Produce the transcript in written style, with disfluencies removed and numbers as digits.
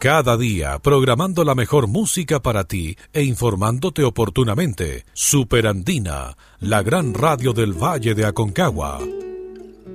Cada día programando la mejor música para ti e informándote oportunamente. Super Andina, la gran radio del Valle de Aconcagua.